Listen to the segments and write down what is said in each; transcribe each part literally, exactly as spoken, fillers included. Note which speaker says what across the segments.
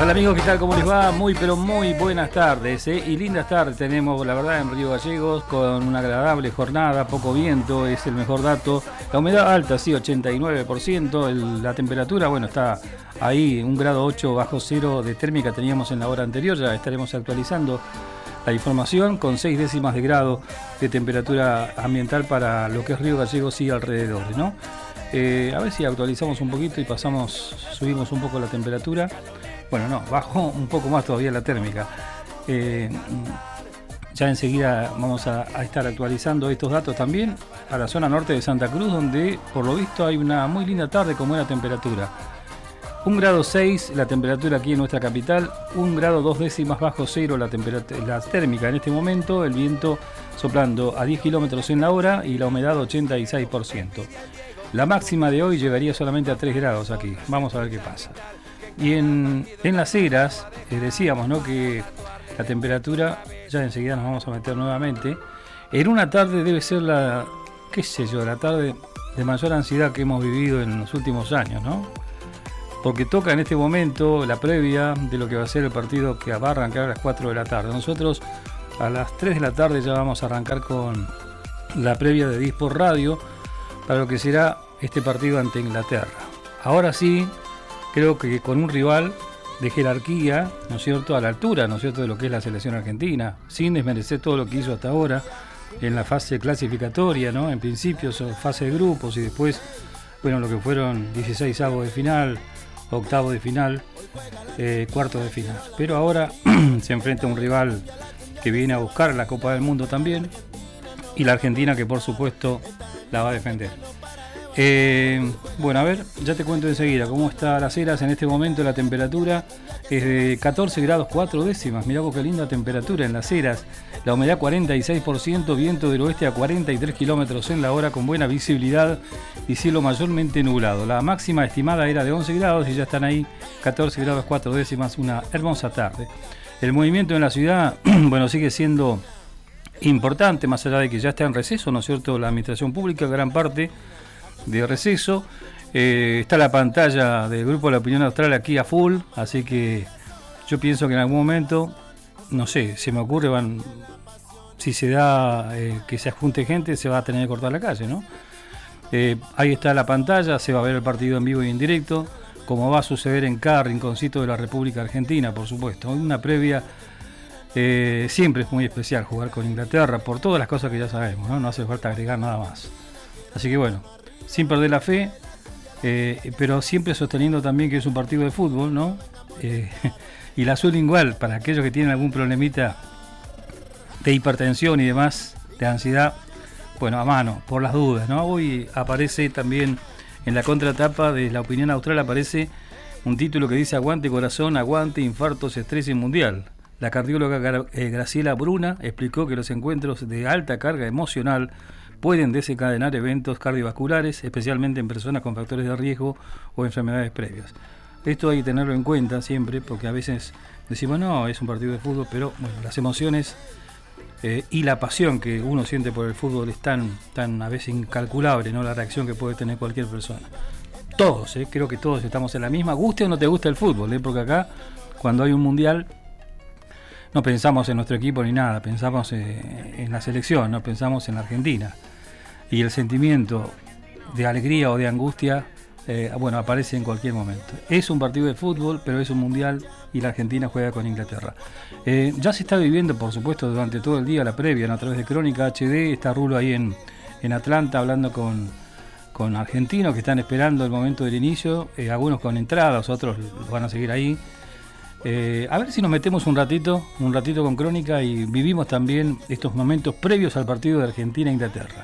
Speaker 1: Hola amigos, ¿qué tal? ¿Cómo les va? Muy pero muy buenas tardes, ¿eh? Y lindas tardes tenemos, la verdad, en Río Gallegos, con una agradable jornada, poco viento, es el mejor dato. La humedad alta, sí, ochenta y nueve por ciento, el, la temperatura, bueno, está ahí, un grado ocho bajo cero de térmica teníamos en la hora anterior, ya estaremos actualizando la información con seis décimas de grado de temperatura ambiental para lo que es Río Gallegos y alrededores, ¿no? Eh, a ver si actualizamos un poquito y pasamos, subimos un poco la temperatura. Bueno, no, bajó un poco más todavía la térmica. Eh, ya enseguida vamos a, a estar actualizando estos datos también a la zona norte de Santa Cruz, donde por lo visto hay una muy linda tarde con buena temperatura. Un grado seis la temperatura aquí en nuestra capital, un grado dos décimas bajo cero la, la térmica en este momento, el viento soplando a diez kilómetros en la hora y la humedad ochenta y seis por ciento. La máxima de hoy llegaría solamente a tres grados aquí, vamos a ver qué pasa. Y en, en Las Heras, eh, decíamos, ¿no?, que la temperatura, ya enseguida nos vamos a meter nuevamente, en una tarde debe ser la, qué sé yo, la tarde de mayor ansiedad que hemos vivido en los últimos años, ¿no? Porque toca en este momento la previa de lo que va a ser el partido que va a arrancar a las cuatro de la tarde. Nosotros a las tres de la tarde ya vamos a arrancar con la previa de Disport Radio para lo que será este partido ante Inglaterra. Ahora sí, creo que con un rival de jerarquía, ¿no es cierto?, a la altura, ¿no es cierto?, de lo que es la selección argentina, sin desmerecer todo lo que hizo hasta ahora en la fase clasificatoria, ¿no? En principio son fase de grupos y después, bueno, lo que fueron dieciséis avos de final, octavos de final, eh, cuartos de final. Pero ahora se enfrenta a un rival que viene a buscar la Copa del Mundo también y la Argentina que por supuesto la va a defender. Eh, bueno, a ver, ya te cuento enseguida cómo está Las Heras en este momento. La temperatura es de catorce grados cuatro décimas. Mirá vos qué linda temperatura en Las Heras. La humedad cuarenta y seis por ciento, viento del oeste a cuarenta y tres kilómetros en la hora con buena visibilidad y cielo mayormente nublado. La máxima estimada era de once grados y ya están ahí catorce grados cuatro décimas, una hermosa tarde. El movimiento en la ciudad, bueno, sigue siendo importante, más allá de que ya está en receso, ¿no es cierto?, la administración pública, gran parte de receso. Eh, está la pantalla del Grupo de la Opinión Austral aquí a full, así que yo pienso que en algún momento, no sé, se me ocurre, van, si se da eh, que se junte gente, se va a tener que cortar la calle, ¿no? Eh, ahí está la pantalla, se va a ver el partido en vivo y en directo, como va a suceder en cada rinconcito de la República Argentina, por supuesto. Una previa, eh, siempre es muy especial jugar con Inglaterra, por todas las cosas que ya sabemos, ¿no? No hace falta agregar nada más. Así que bueno, sin perder la fe, eh, pero siempre sosteniendo también que es un partido de fútbol, ¿no? Eh, y la azul igual, para aquellos que tienen algún problemita de hipertensión y demás, de ansiedad, bueno, a mano, por las dudas, ¿no? Hoy aparece también en la contratapa de La Opinión Austral, aparece un título que dice Aguante corazón, aguante infartos, estrés y mundial. La cardióloga eh, Graciela Bruna explicó que los encuentros de alta carga emocional pueden desencadenar eventos cardiovasculares, especialmente en personas con factores de riesgo o enfermedades previas. Esto hay que tenerlo en cuenta siempre, porque a veces decimos, no, es un partido de fútbol, pero bueno, las emociones eh, y la pasión que uno siente por el fútbol es tan, tan a veces incalculable, ¿no?, la reacción que puede tener cualquier persona. Todos, eh, creo que todos estamos en la misma, guste o no te guste el fútbol, eh, porque acá, cuando hay un mundial, no pensamos en nuestro equipo ni nada, pensamos eh, en la selección, no pensamos en la Argentina. Y el sentimiento de alegría o de angustia, eh, bueno, aparece en cualquier momento. Es un partido de fútbol, pero es un mundial y la Argentina juega con Inglaterra. Eh, ya se está viviendo, por supuesto, durante todo el día la previa, ¿no?, a través de Crónica H D. Está Rulo ahí en, en Atlanta hablando con, con argentinos que están esperando el momento del inicio, eh, algunos con entradas, otros van a seguir ahí. Eh, a ver si nos metemos un ratito, un ratito con Crónica y vivimos también estos momentos previos al partido de Argentina-Inglaterra.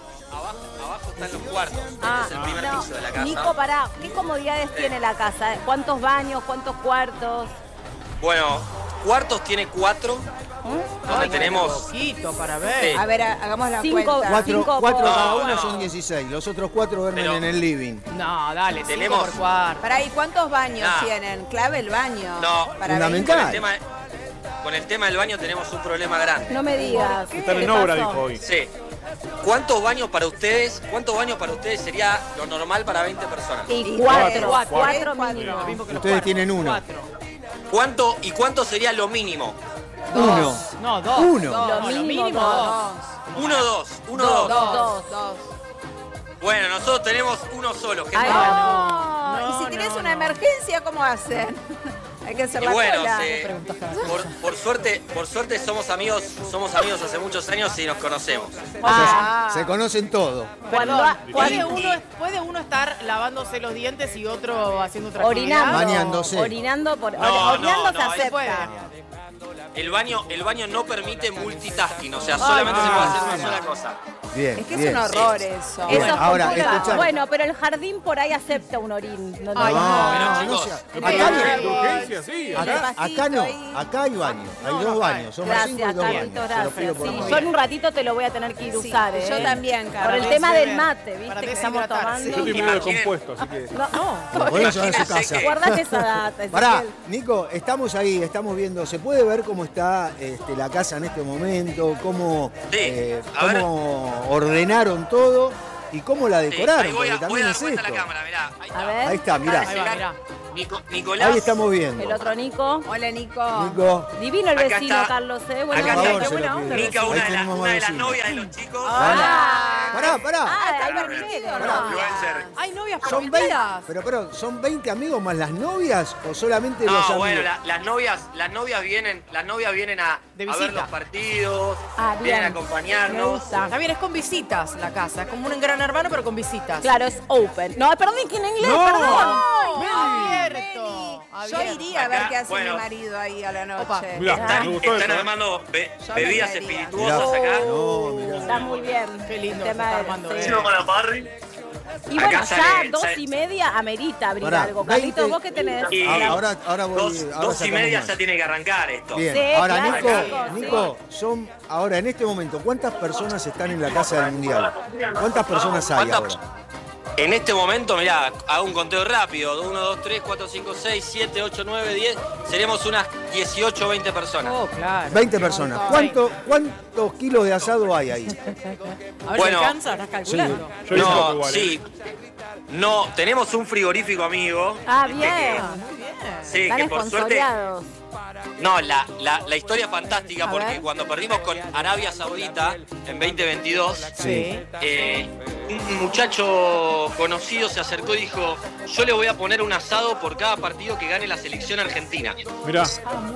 Speaker 2: Están los cuartos,
Speaker 3: ah,
Speaker 2: es el primer
Speaker 3: no,
Speaker 2: piso de la casa.
Speaker 3: Nico, pará, ¿qué comodidades sí. tiene la casa? ¿Cuántos baños, cuántos cuartos?
Speaker 2: Bueno, cuartos tiene cuatro, ¿Mm? donde Ay, tenemos...
Speaker 4: poquito para ver.
Speaker 2: Sí.
Speaker 4: A ver, hagamos la
Speaker 3: cinco,
Speaker 4: cuenta.
Speaker 5: Cuatro,
Speaker 3: cinco
Speaker 5: cuatro
Speaker 3: por...
Speaker 5: cada
Speaker 2: no,
Speaker 5: uno
Speaker 2: no.
Speaker 5: son dieciséis, los otros cuatro duermen
Speaker 2: Pero...
Speaker 5: en el living.
Speaker 4: No, dale,
Speaker 2: tenemos...
Speaker 4: cinco por cuarto.
Speaker 3: Pará, ¿y cuántos baños
Speaker 2: nah.
Speaker 3: tienen? Clave el baño.
Speaker 2: No,
Speaker 3: para
Speaker 5: fundamental.
Speaker 2: Con el, tema, con el tema del baño tenemos un problema grande.
Speaker 3: No me digas.
Speaker 6: Están en obra, dijo hoy.
Speaker 2: Sí. ¿Cuántos baños para ustedes? ¿Cuántos baños para ustedes sería lo normal para veinte personas?
Speaker 3: Y cuatro, cuatro,
Speaker 4: cuatro,
Speaker 3: cuatro mínimo.
Speaker 4: Lo mismo que los
Speaker 5: Ustedes
Speaker 4: cuartos,
Speaker 5: tienen uno.
Speaker 4: Cuatro.
Speaker 2: ¿Cuánto, ¿Y cuánto sería lo mínimo?
Speaker 5: Uno.
Speaker 4: No, dos.
Speaker 5: Uno.
Speaker 4: No,
Speaker 3: Lo
Speaker 4: lo
Speaker 3: mínimo,
Speaker 4: mínimo
Speaker 3: dos.
Speaker 4: dos.
Speaker 2: Uno, dos. Uno,
Speaker 4: Dos,
Speaker 2: dos.
Speaker 3: Dos.
Speaker 4: dos.
Speaker 2: Bueno, nosotros tenemos uno solo, gente.
Speaker 3: Ay,
Speaker 4: no.
Speaker 6: Y si
Speaker 4: No,
Speaker 6: tenés
Speaker 4: no,
Speaker 6: una
Speaker 4: no.
Speaker 6: emergencia, ¿cómo hacen? Hay que hacer
Speaker 2: Y
Speaker 6: la
Speaker 2: bueno,
Speaker 6: cola.
Speaker 2: se- por, por suerte, por suerte somos amigos, somos amigos hace muchos años y nos conocemos.
Speaker 3: Ah,
Speaker 5: Se conocen todo.
Speaker 3: cuando,
Speaker 4: Perdón, ¿puede
Speaker 3: cuando-
Speaker 4: uno, ¿puede uno estar lavándose los dientes y otro haciendo otra
Speaker 3: orinando.
Speaker 4: actividad?
Speaker 5: Bañándose.
Speaker 3: Orinando por.
Speaker 2: No,
Speaker 3: orinando
Speaker 2: no,
Speaker 3: se
Speaker 2: no,
Speaker 4: Se puede.
Speaker 3: acepta.
Speaker 2: El baño, el baño no permite multitasking, o sea, solamente
Speaker 4: Ay,
Speaker 2: se puede
Speaker 4: ah,
Speaker 2: hacer una
Speaker 4: sí.
Speaker 2: sola cosa.
Speaker 5: Bien,
Speaker 6: Es que es
Speaker 5: bien.
Speaker 6: un horror eso.
Speaker 3: Eso
Speaker 5: Bueno,
Speaker 3: es
Speaker 5: ahora,
Speaker 3: complicado.
Speaker 5: escuchame.
Speaker 3: Bueno, pero el jardín por ahí acepta un orín. No,
Speaker 4: Ay,
Speaker 3: no.
Speaker 5: No,
Speaker 2: Pero,
Speaker 5: no, no
Speaker 2: chicos,
Speaker 5: sea-
Speaker 6: el
Speaker 5: acá,
Speaker 6: baño.
Speaker 5: no-
Speaker 7: urgencia, sí.
Speaker 5: acá,
Speaker 6: Despacito
Speaker 5: acá no,
Speaker 6: ahí.
Speaker 5: acá hay baño, hay
Speaker 4: No,
Speaker 5: dos
Speaker 4: no,
Speaker 5: baños, somos cinco y
Speaker 3: Gracias,
Speaker 5: dos baños.
Speaker 3: Carlitos,
Speaker 5: Se lo pido
Speaker 3: gracias.
Speaker 5: por
Speaker 3: Sí,
Speaker 5: favor.
Speaker 3: yo en un ratito te lo voy a tener que ir a
Speaker 6: Sí,
Speaker 3: usar, ¿eh?
Speaker 6: yo también, Carlos.
Speaker 3: Por el
Speaker 4: Para
Speaker 3: tema del
Speaker 4: deshidratar.
Speaker 3: mate, ¿viste?
Speaker 4: Para
Speaker 3: Que estamos
Speaker 4: deshidratar,
Speaker 3: tomando.
Speaker 4: sí.
Speaker 7: Yo estoy medio
Speaker 2: Imaginen-
Speaker 7: descompuesto, así que.
Speaker 3: No, no.
Speaker 5: Lo podemos llevar a su
Speaker 2: Imagínense
Speaker 5: casa.
Speaker 2: que-
Speaker 3: Guardate esa data.
Speaker 5: Pará,
Speaker 3: Ezequiel.
Speaker 5: Nico, estamos ahí, estamos viendo, ¿se puede ver cómo está este, la casa en este momento? ¿Cómo,
Speaker 2: Sí,
Speaker 5: eh,
Speaker 2: a ver.
Speaker 5: cómo ordenaron todo y cómo la
Speaker 2: Sí,
Speaker 5: decoraron?
Speaker 2: ahí voy a,
Speaker 5: Porque
Speaker 2: voy
Speaker 5: también
Speaker 2: a dar
Speaker 5: es
Speaker 2: vuelta a
Speaker 5: esto.
Speaker 2: la cámara, mirá. Ahí
Speaker 3: A
Speaker 2: está.
Speaker 3: ver.
Speaker 5: Ahí está, mirá.
Speaker 4: Ahí va, mirá.
Speaker 2: Nico- Nicolás.
Speaker 5: Ahí estamos viendo.
Speaker 3: El otro Nico.
Speaker 6: Hola, Nico.
Speaker 5: Nico,
Speaker 3: Divino el
Speaker 2: Acá
Speaker 3: vecino,
Speaker 2: está.
Speaker 3: Carlos, ¿eh? Buena
Speaker 2: Acá
Speaker 3: onda,
Speaker 2: está.
Speaker 3: qué
Speaker 5: Se lo
Speaker 3: buena
Speaker 5: pido.
Speaker 3: onda.
Speaker 2: Nica,
Speaker 5: Ahí
Speaker 2: una de, las,
Speaker 5: tenemos
Speaker 2: una de las
Speaker 5: vecinos.
Speaker 2: novias de los chicos.
Speaker 3: Ah,
Speaker 5: pará, pará.
Speaker 3: Ah, hay
Speaker 2: Pará,
Speaker 3: mujeres.
Speaker 2: pará,
Speaker 3: no.
Speaker 2: influencer.
Speaker 4: Hay novias
Speaker 5: Son veinte,
Speaker 4: prometidas.
Speaker 5: pero, pero, ¿son veinte amigos más las novias o solamente los
Speaker 2: No,
Speaker 5: amigos?
Speaker 2: bueno, la- las novias, las novias vienen, las novias vienen a,
Speaker 4: De
Speaker 2: a ver
Speaker 4: visita.
Speaker 2: los partidos,
Speaker 3: Ah, bien.
Speaker 2: vienen a
Speaker 3: Me
Speaker 2: acompañarnos.
Speaker 3: gusta.
Speaker 4: También es con visitas la casa, es como un gran hermano pero con visitas.
Speaker 3: Claro, es open. No, perdón, que en inglés,
Speaker 5: No.
Speaker 3: perdón.
Speaker 4: Abierto.
Speaker 6: Yo
Speaker 4: abierto.
Speaker 6: iría a ver
Speaker 2: Acá,
Speaker 6: qué hace
Speaker 2: bueno.
Speaker 6: mi marido ahí a la noche.
Speaker 4: Opa.
Speaker 7: Mirá,
Speaker 2: Están,
Speaker 7: me gustó
Speaker 2: están
Speaker 7: eso. ¿eh?
Speaker 2: armando be-
Speaker 6: Yo
Speaker 2: bebidas
Speaker 6: me iría.
Speaker 2: espirituosas
Speaker 5: Mirá.
Speaker 2: acá.
Speaker 5: No, mirá.
Speaker 3: Está muy bien.
Speaker 4: Qué lindo
Speaker 3: El
Speaker 4: se
Speaker 3: tema
Speaker 4: está
Speaker 3: de-
Speaker 4: armando,
Speaker 3: sí.
Speaker 4: eh.
Speaker 2: Para Parry.
Speaker 3: Y bueno,
Speaker 2: Acá
Speaker 3: ya
Speaker 2: sale-
Speaker 3: dos
Speaker 2: sale-
Speaker 3: y media amerita abrir
Speaker 5: Pará,
Speaker 3: algo.
Speaker 5: veinte
Speaker 3: Carlitos, ¿vos qué tenés?
Speaker 2: Y-
Speaker 5: Ah, ahora, ahora voy,
Speaker 2: Dos,
Speaker 5: ahora
Speaker 2: dos y
Speaker 5: sacamos
Speaker 2: media
Speaker 5: más.
Speaker 2: ya tiene que arrancar esto.
Speaker 5: Bien,
Speaker 3: Sí,
Speaker 5: ahora
Speaker 3: claro,
Speaker 5: Nico,
Speaker 3: chicos, sí.
Speaker 5: Nico, son ahora en este momento, ¿cuántas personas están en la casa del mundial? ¿Cuántas personas hay
Speaker 2: ¿Cuántas-
Speaker 5: ahora?
Speaker 2: En este momento, mirá, hago un conteo rápido. uno, dos, tres, cuatro, cinco, seis, siete, ocho, nueve, diez. Seremos unas dieciocho o veinte personas.
Speaker 4: Oh, claro.
Speaker 5: veinte personas. ¿Cuánto, ¿Cuántos kilos de asado hay ahí?
Speaker 4: A ver
Speaker 2: Bueno.
Speaker 4: si alcanza, estás calculando.
Speaker 7: Yo hice poco
Speaker 2: No,
Speaker 7: igual, ¿eh?
Speaker 2: sí. No, tenemos un frigorífico amigo.
Speaker 3: Ah,
Speaker 2: Viste
Speaker 3: bien.
Speaker 2: que-
Speaker 4: Ah, muy bien.
Speaker 2: Sí,
Speaker 3: Están
Speaker 2: que por suerte.
Speaker 3: esponsoriados.
Speaker 2: No, la, la, la historia es fantástica
Speaker 3: A
Speaker 2: porque
Speaker 3: ver.
Speaker 2: cuando perdimos con Arabia Saudita en veinte veintidós,
Speaker 4: Sí.
Speaker 2: eh, un muchacho conocido se acercó y dijo: yo le voy a poner un asado por cada partido que gane la selección argentina.
Speaker 7: Mirá,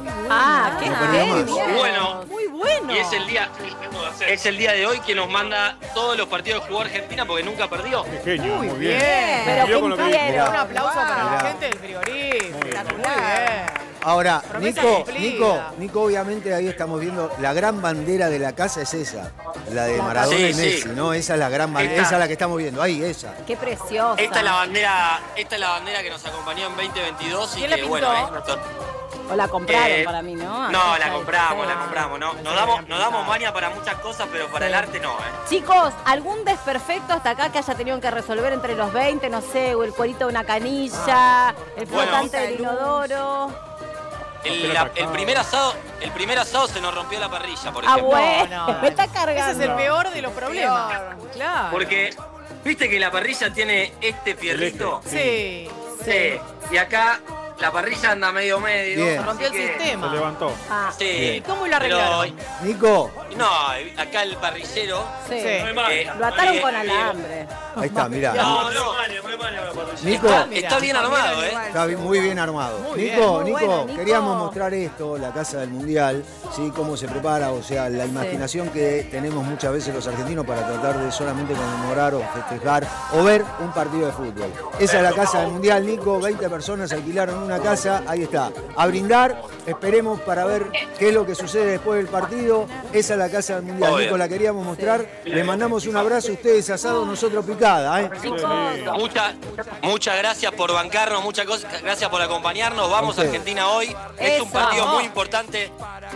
Speaker 3: Ah, qué
Speaker 5: No perdía más.
Speaker 3: bien.
Speaker 2: Bueno.
Speaker 3: Muy bueno.
Speaker 2: Y es el día es el día de hoy que nos manda todos los partidos que jugó Argentina porque nunca perdió.
Speaker 7: qué genio,
Speaker 4: Muy
Speaker 7: muy
Speaker 4: bien.
Speaker 7: bien.
Speaker 3: Pero
Speaker 7: Cumplió
Speaker 3: qué
Speaker 7: con lo que
Speaker 3: quiero.
Speaker 7: dijo.
Speaker 4: Un aplauso para la
Speaker 5: Mirá.
Speaker 4: gente del frigorífico.
Speaker 7: Muy bien.
Speaker 4: Muy bien.
Speaker 5: Ahora,
Speaker 4: Promesa
Speaker 5: Nico,
Speaker 4: cumplida.
Speaker 5: Nico, Nico, obviamente ahí estamos viendo la gran bandera de la casa es esa, la de
Speaker 3: La
Speaker 5: Maradona
Speaker 2: Sí,
Speaker 5: y Messi,
Speaker 2: sí.
Speaker 5: ¿no? Esa es la gran bandera,
Speaker 2: Esta.
Speaker 5: esa es la que estamos viendo, ahí, esa.
Speaker 3: Qué preciosa.
Speaker 2: Esta es la bandera, esta es la bandera que nos acompañó en veinte veintidós y
Speaker 4: ¿Quién la
Speaker 2: que
Speaker 4: pintó?
Speaker 2: bueno, es nuestro-
Speaker 3: O la compraron
Speaker 2: Eh,
Speaker 3: para mí, ¿no?
Speaker 2: No,
Speaker 3: Así
Speaker 2: la
Speaker 3: que-
Speaker 2: compramos,
Speaker 3: sí.
Speaker 2: la compramos. No,
Speaker 4: Pensé
Speaker 2: nos
Speaker 4: que
Speaker 2: damos,
Speaker 4: habían
Speaker 2: nos damos
Speaker 4: pintado.
Speaker 2: maña para muchas cosas, pero para el arte no, ¿eh?
Speaker 3: Chicos, ¿algún desperfecto hasta acá que haya tenido que resolver entre los veinte? No sé, o el cuerito de una canilla, el
Speaker 2: Bueno.
Speaker 3: flotante del inodoro.
Speaker 2: El, la- el primer asado, el primer asado se nos rompió la parrilla, por
Speaker 3: Ah,
Speaker 2: ejemplo.
Speaker 3: bueno,
Speaker 4: No, no.
Speaker 3: me está
Speaker 4: Ese
Speaker 3: cargando.
Speaker 4: es el peor de los problemas. Claro.
Speaker 2: Porque, viste que la parrilla tiene este fierrito.
Speaker 4: Sí.
Speaker 2: Sí. Y acá la parrilla anda medio medio.
Speaker 5: Bien.
Speaker 4: Se rompió el
Speaker 2: así que-
Speaker 7: Se
Speaker 4: sistema.
Speaker 7: levantó.
Speaker 3: Ah,
Speaker 2: Sí.
Speaker 5: Bien.
Speaker 4: ¿Cómo lo
Speaker 2: Pero,
Speaker 4: arreglaron?
Speaker 5: Nico,
Speaker 2: no, acá el parrillero.
Speaker 3: sí.
Speaker 4: Sí.
Speaker 2: eh,
Speaker 3: Lo ataron
Speaker 2: eh,
Speaker 3: con
Speaker 2: eh,
Speaker 3: alambre.
Speaker 5: ahí está, mirá.
Speaker 2: No, no.
Speaker 5: Nico,
Speaker 2: Está,
Speaker 4: Mirá.
Speaker 2: está bien armado, ¿eh?
Speaker 5: está bi- muy bien armado.
Speaker 4: Muy bien.
Speaker 5: Nico,
Speaker 3: Muy
Speaker 5: Nico,
Speaker 3: bueno, Nico.
Speaker 5: queríamos mostrar esto, la casa del mundial, ¿sí? Cómo se prepara, o sea, la imaginación que tenemos muchas veces los argentinos para tratar de solamente conmemorar o festejar o ver un partido de fútbol. Esa es la casa del mundial, Nico, veinte personas alquilaron una casa, ahí está. A brindar, esperemos para ver qué es lo que sucede después del partido. Esa es la casa del mundial,
Speaker 2: Obvio.
Speaker 5: Nico, la queríamos mostrar. Les mandamos un abrazo, ustedes asado, nosotros picada, ¿eh?
Speaker 3: Chicos,
Speaker 2: Muchas muchas gracias por bancarnos, muchas cosas, gracias por acompañarnos. Vamos a
Speaker 5: ustedes.
Speaker 2: Argentina hoy. Es un
Speaker 3: Eso.
Speaker 2: partido
Speaker 4: Vamos.
Speaker 2: muy importante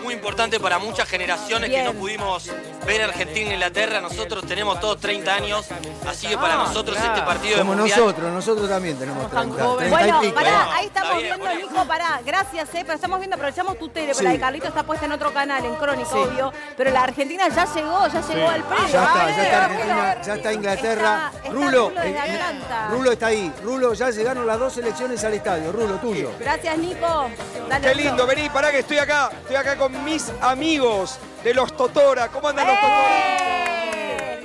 Speaker 2: muy importante para muchas generaciones
Speaker 3: Bien.
Speaker 2: que no pudimos ver Argentina e Inglaterra. Nosotros tenemos todos treinta años, así que para
Speaker 4: Ah,
Speaker 2: nosotros
Speaker 4: claro.
Speaker 2: este partido
Speaker 5: Como
Speaker 2: de mundial...
Speaker 5: nosotros, nosotros también tenemos
Speaker 4: tan
Speaker 5: treinta,
Speaker 4: jóvenes.
Speaker 5: treinta y
Speaker 3: Bueno,
Speaker 5: pico.
Speaker 3: pará,
Speaker 2: ¿no?
Speaker 3: ahí estamos
Speaker 2: Está bien,
Speaker 3: viendo,
Speaker 2: por eso.
Speaker 3: Nico, pará, gracias, eh, pero estamos viendo, aprovechamos tu tele,
Speaker 5: Sí.
Speaker 3: pero la de Carlito está puesta en otro canal, en Crónica,
Speaker 4: Sí.
Speaker 3: obvio, pero la Argentina ya llegó, ya llegó al premio.
Speaker 5: Ya está,
Speaker 3: Ay,
Speaker 5: ya está
Speaker 3: Rulo.
Speaker 5: Argentina, ya está Inglaterra.
Speaker 3: Está- está
Speaker 5: Rulo,
Speaker 3: Rulo desde
Speaker 5: eh,
Speaker 3: Atlanta.
Speaker 5: Rulo está ahí. Rulo, ya llegaron las dos selecciones al estadio. Rulo, tuyo.
Speaker 3: Gracias, Nico. Dale,
Speaker 7: Qué
Speaker 3: Rulo.
Speaker 7: lindo, vení, pará que estoy acá. Estoy acá con mis amigos de los Totora. ¿Cómo andan los Totora?
Speaker 3: ¡Eh!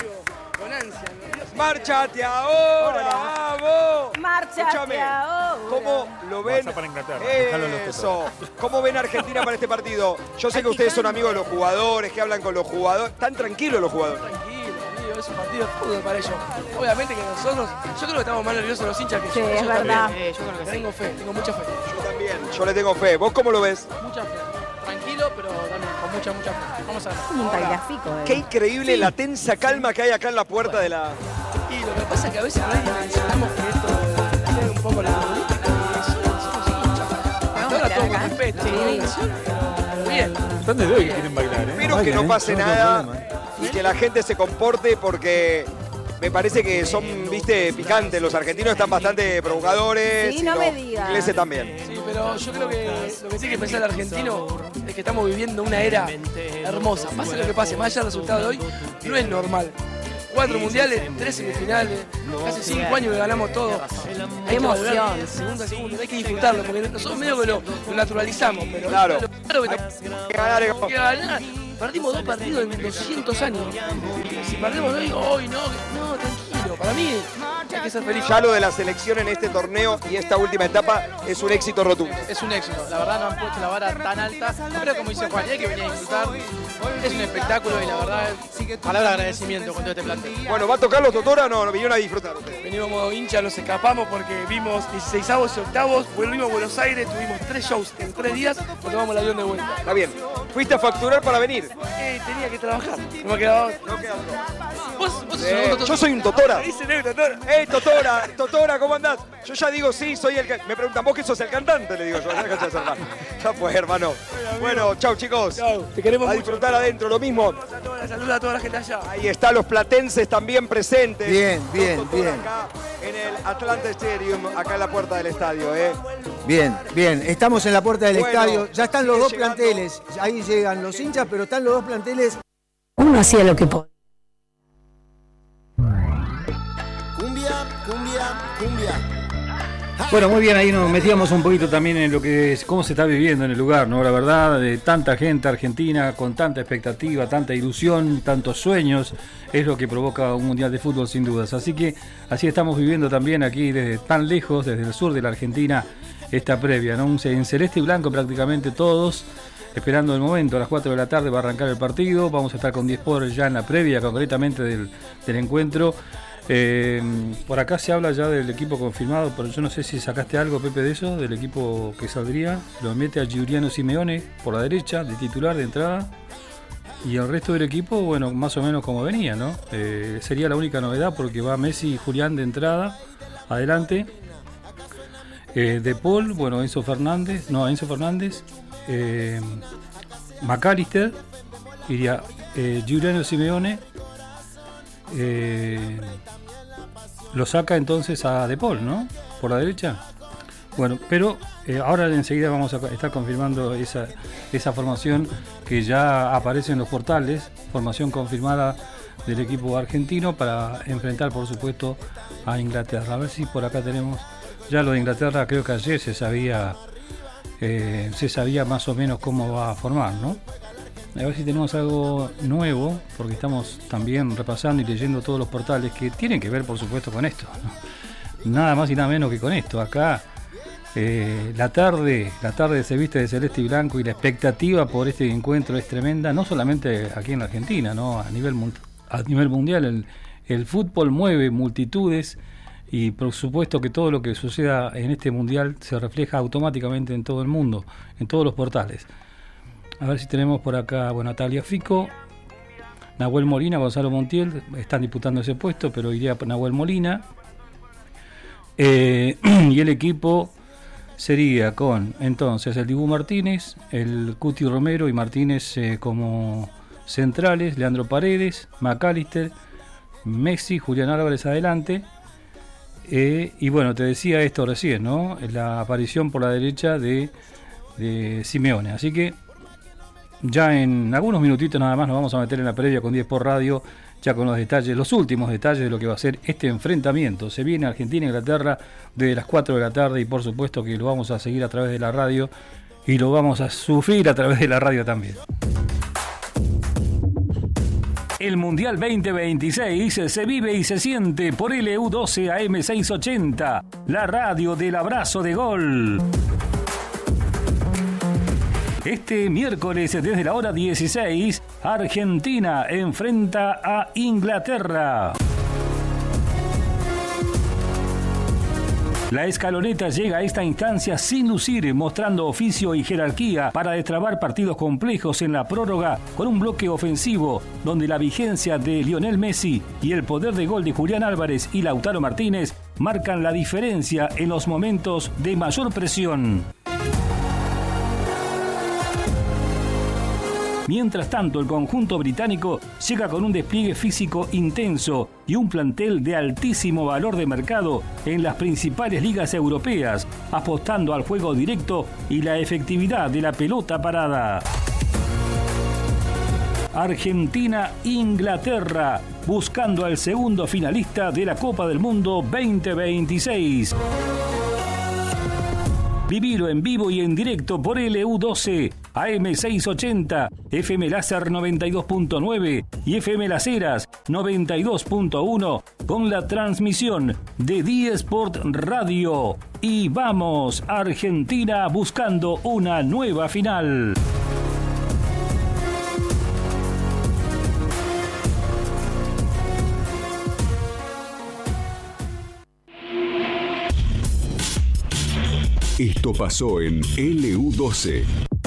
Speaker 7: ¡Márchate ahora! ¡Vamos!
Speaker 3: Márchate
Speaker 7: Escúchame,
Speaker 3: ahora.
Speaker 7: ¿cómo lo ven?
Speaker 1: Pasa para Inglaterra, dejalo en los
Speaker 7: Eso. ¿Cómo ven a Argentina para este partido? Yo sé que ustedes son amigos de los jugadores, que hablan con los jugadores. ¿Están tranquilos los jugadores?
Speaker 8: Tranquilo, amigo, es un partido de fútbol para ellos. Obviamente que nosotros, yo creo que estamos más nerviosos los hinchas que
Speaker 3: Sí,
Speaker 8: yo.
Speaker 3: es
Speaker 8: yo
Speaker 3: verdad.
Speaker 8: también.
Speaker 4: Sí, yo creo que sí.
Speaker 8: Tengo fe, tengo mucha fe.
Speaker 7: Yo también. Yo le tengo fe. ¿Vos cómo lo ves?
Speaker 8: Mucha fe. Tranquilo, pero también con mucha, mucha fe. Vamos a ver.
Speaker 3: Un tagliafico, eh.
Speaker 7: Qué increíble la tensa calma que hay acá en la puerta de la...
Speaker 8: Y lo que pasa es que a veces no dimensionamos que esto tiene un poco la política y somos, somos hinchas. Hasta ahora todo con respeto.
Speaker 3: Sí.
Speaker 8: ¿no? Pero bien.
Speaker 1: Están desde hoy que quieren bailar, ¿eh?
Speaker 7: Espero que
Speaker 5: Bailen,
Speaker 7: no
Speaker 5: ¿eh?
Speaker 7: pase
Speaker 5: Yo no tengo
Speaker 7: nada
Speaker 5: problema,
Speaker 7: y que la gente se comporte porque me parece que son, viste, picantes. Los argentinos están bastante provocadores.
Speaker 3: Sí,
Speaker 7: y
Speaker 3: no
Speaker 7: los
Speaker 3: me digas.
Speaker 7: ingleses también.
Speaker 8: Sí, pero yo creo que lo que tiene que pensar el argentino es que estamos viviendo una era hermosa. Pase lo que pase, más allá del resultado de hoy, no es normal. Cuatro mundiales, tres semifinales, casi cinco años que ganamos todo. Hay que volver
Speaker 3: emoción.
Speaker 8: de segundo a segundo, hay que disfrutarlo, porque nosotros medio que lo, lo naturalizamos, pero
Speaker 7: Claro.
Speaker 8: lo claro que tenemos
Speaker 7: Hay que ganar,
Speaker 8: que ganar. Perdimos dos partidos en doscientos años. Si perdemos hoy, hoy no, no, tranquilo. Para mí hay que ser feliz.
Speaker 7: Ya lo de la selección en este torneo y esta última etapa es un éxito rotundo.
Speaker 9: Es un éxito, la verdad no han puesto la vara tan alta, pero como dice Juan, hay que venir a disfrutar, es un espectáculo y la verdad, palabra de agradecimiento con todo este plantel.
Speaker 7: Bueno, ¿va a tocar los Totora o no? ¿No vinieron a disfrutar ustedes?
Speaker 8: Venimos modo hincha, nos escapamos porque vimos dieciseisavos y octavos, volvimos a Buenos Aires, tuvimos tres shows en tres días, nos tomamos el avión de vuelta.
Speaker 7: Está bien. ¿Fuiste a facturar para venir?
Speaker 8: Eh, tenía que trabajar, no me quedaba otra.
Speaker 7: No queda otro.
Speaker 8: ¿Vos, vos sos
Speaker 7: Eh,
Speaker 8: un Totora?
Speaker 7: yo soy un Totora.
Speaker 8: Me dicen, eh, Totora.
Speaker 7: ¡Ey, Totora! Totora, ¿cómo andás? Yo ya digo sí, soy el que... Me preguntan, ¿vos que sos el cantante? Le digo yo, ya, ya, ya, ya fue, hermano. Bueno, chau, chicos.
Speaker 8: Chau, te queremos
Speaker 7: A
Speaker 8: mucho.
Speaker 7: disfrutar adentro, lo mismo.
Speaker 8: Saluda a toda la gente allá.
Speaker 7: Ahí está, los platenses también presentes.
Speaker 5: Bien,
Speaker 7: Los
Speaker 5: bien,
Speaker 7: Totora
Speaker 5: bien.
Speaker 7: Acá en el Atlanta Stadium, acá en la puerta del estadio, ¿eh?
Speaker 5: Bien, bien. Estamos en la puerta del
Speaker 7: Bueno,
Speaker 5: estadio. Ya están los
Speaker 7: sigue
Speaker 5: dos
Speaker 7: llegando.
Speaker 5: planteles. Ahí llegan los hinchas, pero están los dos planteles.
Speaker 10: Uno hacía lo que podía.
Speaker 1: Bueno, muy bien, ahí nos metíamos un poquito también en lo que es, cómo se está viviendo en el lugar, ¿no? La verdad, de tanta gente argentina, con tanta expectativa, tanta ilusión, tantos sueños, es lo que provoca un mundial de fútbol sin dudas. Así que así estamos viviendo también aquí desde tan lejos, desde el sur de la Argentina, esta previa, ¿no? En celeste y blanco prácticamente todos, esperando el momento. A las cuatro de la tarde va a arrancar el partido, vamos a estar con diez por ya en la previa, concretamente del, del encuentro. Eh, por acá se habla ya del equipo confirmado, pero yo no sé si sacaste algo, Pepe, de eso, del equipo que saldría. Lo mete a Giuliano Simeone por la derecha, de titular de entrada. Y el resto del equipo, bueno, más o menos como venía, ¿no? Eh, sería la única novedad porque va Messi y Julián de entrada, adelante. Eh, De Paul, bueno, Enzo Fernández, no, Enzo Fernández. Eh, McAllister, iría eh, Giuliano Simeone. Eh, lo saca entonces a De Paul, ¿no? Por la derecha. Bueno, pero eh, ahora enseguida vamos a estar confirmando esa, esa formación que ya aparece en los portales, formación confirmada del equipo argentino para enfrentar, por supuesto, a Inglaterra. A ver si por acá tenemos ya lo de Inglaterra. Creo que ayer se sabía, eh, se sabía más o menos cómo va a formar, ¿no? A ver si tenemos algo nuevo, porque estamos también repasando y leyendo todos los portales que tienen que ver, por supuesto, con esto, ¿no? Nada más y nada menos que con esto. Acá eh, la tarde, la tarde se viste de celeste y blanco y la expectativa por este encuentro es tremenda, no solamente aquí en la Argentina, ¿no? A nivel a nivel mundial el, el fútbol mueve multitudes y por supuesto que todo lo que suceda en este mundial se refleja automáticamente en todo el mundo, en todos los portales. A ver si tenemos por acá, bueno, Natalia Fico, Nahuel Molina, Gonzalo Montiel, están disputando ese puesto, pero iría Nahuel Molina. Eh, y el equipo sería con entonces el Dibu Martínez, el Cuti Romero y Martínez eh, como centrales, Leandro Paredes, McAllister, Messi, Julián Álvarez adelante. Eh, y bueno, te decía esto recién, ¿no? La aparición por la derecha de, de Simeone. Así que ya en algunos minutitos nada más nos vamos a meter en la previa con diez por Radio, ya con los detalles, los últimos detalles de lo que va a ser este enfrentamiento. Se viene Argentina-Inglaterra desde las cuatro de la tarde y por supuesto que lo vamos a seguir a través de la radio y lo vamos a sufrir a través de la radio también. El Mundial veinte veintiséis se vive y se siente por L U doce A M seiscientos ochenta, la radio del abrazo de gol. Este miércoles desde la hora dieciséis, Argentina enfrenta a Inglaterra. La escaloneta llega a esta instancia sin lucir, mostrando oficio y jerarquía para destrabar partidos complejos en la prórroga con un bloque ofensivo donde la vigencia de Lionel Messi y el poder de gol de Julián Álvarez y Lautaro Martínez marcan la diferencia en los momentos de mayor presión. Mientras tanto, el conjunto británico llega con un despliegue físico intenso y un plantel de altísimo valor de mercado en las principales ligas europeas, apostando al juego directo y la efectividad de la pelota parada. Argentina-Inglaterra, buscando al segundo finalista de la Copa del Mundo veinte veintiséis. Vivilo en vivo y en directo por L U doce, A M seiscientos ochenta, F M Láser noventa y dos punto nueve y F M Las Heras noventa y dos punto uno con la transmisión de D-Sport Radio. Y vamos, Argentina buscando una nueva final.
Speaker 11: Esto pasó en L U doce.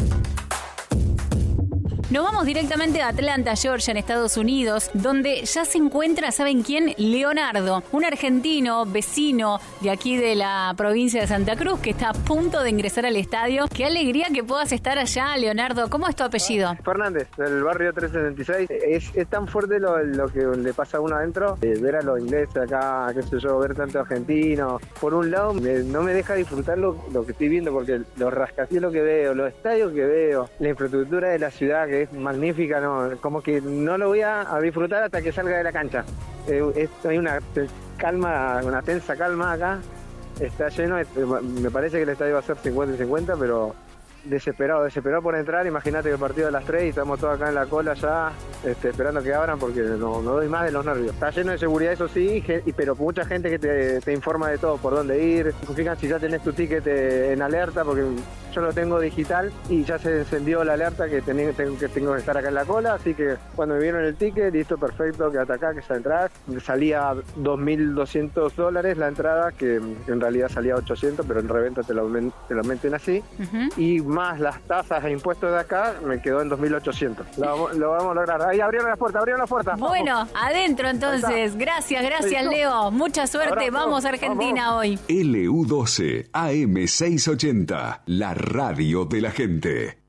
Speaker 12: Nos vamos directamente a Atlanta, Georgia, en Estados Unidos, donde ya se encuentra, ¿saben quién? Leonardo, un argentino vecino de aquí de la provincia de Santa Cruz, que está a punto de ingresar al estadio. Qué alegría que puedas estar allá, Leonardo. ¿Cómo es tu apellido?
Speaker 13: Fernández, del barrio trescientos sesenta y seis. Es, es tan fuerte lo, lo que le pasa a uno adentro, eh, ver a los ingleses acá, qué sé yo, ver tanto argentino. Por un lado, me, no me deja disfrutar lo, lo que estoy viendo, porque los rascacielos que veo, los estadios que veo, la infraestructura de la ciudad, que es magnífica, no, como que no lo voy a, a disfrutar hasta que salga de la cancha. Eh, es, hay una calma, una tensa calma acá, está lleno, es, me parece que el estadio va a ser cincuenta y cincuenta, pero desesperado, desesperado por entrar. Imagínate que el partido a las tres y estamos todos acá en la cola ya, este, esperando que abran porque no, no doy más de los nervios. Está lleno de seguridad, eso sí, y, pero mucha gente que te, te informa de todo, por dónde ir. Fíjate si ya tenés tu ticket en alerta, porque yo lo tengo digital y ya se encendió la alerta que, ten, tengo, que tengo que estar acá en la cola, así que cuando me vieron el ticket, listo, perfecto, que hasta acá, que es la entrada, salía dos mil doscientos dólares la entrada, que en realidad salía ochocientos, pero en reventa te lo, te lo meten así, uh-huh. Y más las tasas e impuestos de acá, me quedó en dos mil ochocientos. Lo, lo vamos a lograr. Ahí abrieron la puerta, abrieron la puerta.
Speaker 12: Bueno, vamos. Adentro entonces. Gracias, gracias, Leo. Mucha suerte. Abrazo. Vamos a Argentina vamos. Hoy.
Speaker 11: L U doce A M seiscientos ochenta, la radio de la gente.